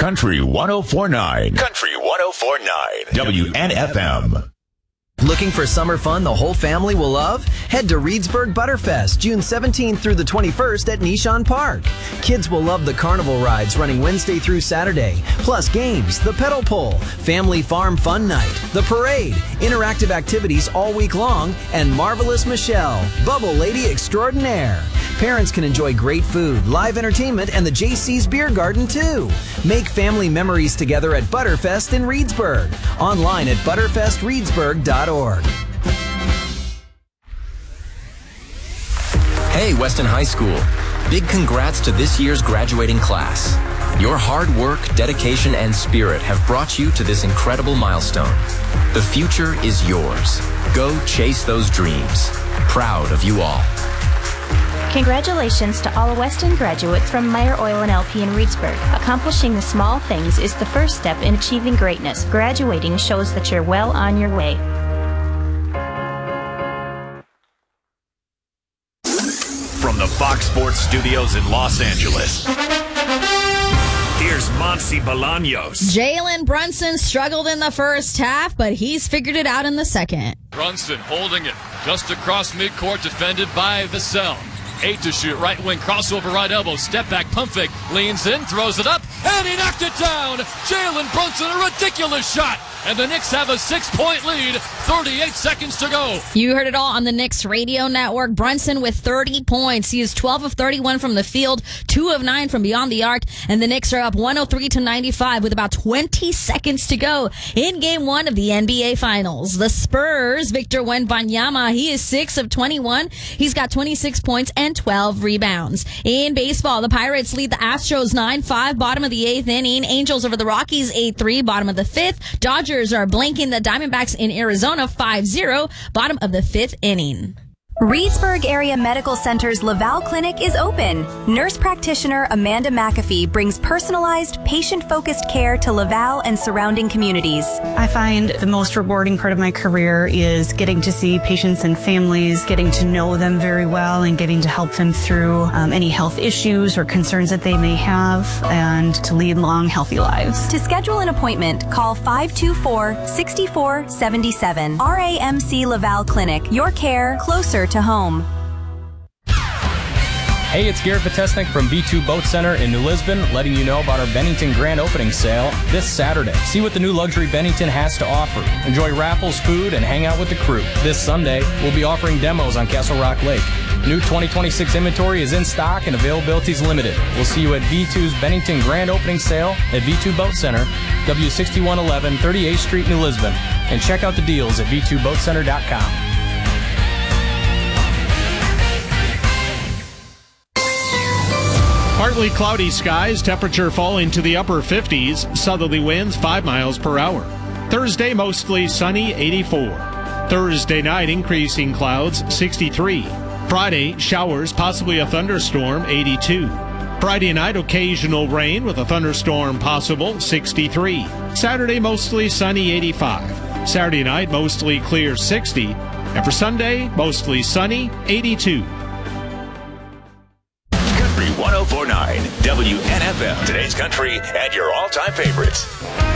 Country 104.9. Country 104.9. WNFM. Looking for summer fun the whole family will love? Head to Reedsburg Butterfest, June 17th through the 21st at Nishan Park. Kids will love the carnival rides running Wednesday through Saturday, plus games, the pedal pull, family farm fun night, the parade, interactive activities all week long, and Marvelous Michelle, Bubble Lady Extraordinaire. Parents can enjoy great food, live entertainment, and the JC's Beer Garden, too. Make family memories together at Butterfest in Reedsburg. Online at butterfestreedsburg.org. Hey, Weston High School. Big congrats to this year's graduating class. Your hard work, dedication, and spirit have brought you to this incredible milestone. The future is yours. Go chase those dreams. Proud of you all. Congratulations to all Weston graduates from Meyer Oil and LP in Reedsburg. Accomplishing the small things is the first step in achieving greatness. Graduating shows that you're well on your way. From the Fox Sports Studios in Los Angeles, here's Monty Bolaños. Jalen Brunson struggled in the first half, but he's figured it out in the second. Brunson holding it just across midcourt, defended by Vassell. 8 to shoot, right wing, crossover, right elbow, step back, pump fake, leans in, throws it up, and he knocked it down. Jalen Brunson, a ridiculous shot. And the Knicks have a 6-point lead, 38 seconds to go. You heard it all on the Knicks radio network. Brunson with 30 points. He is 12 of 31 from the field, 2 of 9 from beyond the arc, and the Knicks are up 103-95 with about 20 seconds to go in Game 1 of the NBA Finals. The Spurs, Victor Wembanyama, he is 6 of 21. He's got 26 points and 12 rebounds. In baseball, the Pirates lead the Astros 9-5, bottom of the 8th inning. Angels over the Rockies 8-3, bottom of the 5th. Dodgers are blanking the Diamondbacks in Arizona 5-0, bottom of the 5th inning. Reedsburg Area Medical Center's Laval Clinic is open. Nurse practitioner Amanda McAfee brings personalized, patient-focused care to Laval and surrounding communities. I find the most rewarding part of my career is getting to see patients and families, getting to know them very well, and getting to help them through any health issues or concerns that they may have, and to lead long, healthy lives. To schedule an appointment, call 524-6477. RAMC Laval Clinic. Your care closer to home. Hey, it's Garrett Vitesnik from V2 Boat Center in New Lisbon, letting you know about our Bennington Grand Opening Sale this Saturday. See what the new luxury Bennington has to offer. Enjoy raffles, food, and hang out with the crew. This Sunday, we'll be offering demos on Castle Rock Lake. New 2026 inventory is in stock and availability is limited. We'll see you at V2's Bennington Grand Opening Sale at V2 Boat Center, W6111 38th Street, New Lisbon. And check out the deals at v2boatcenter.com. Partly cloudy skies, temperature falling to the upper 50s, southerly winds 5 miles per hour. Thursday, mostly sunny, 84. Thursday night, increasing clouds, 63. Friday, showers, possibly a thunderstorm, 82. Friday night, occasional rain with a thunderstorm possible, 63. Saturday, mostly sunny, 85. Saturday night, mostly clear, 60. And for Sunday, mostly sunny, 82. 104.9 WNFM. Today's country and your all-time favorites.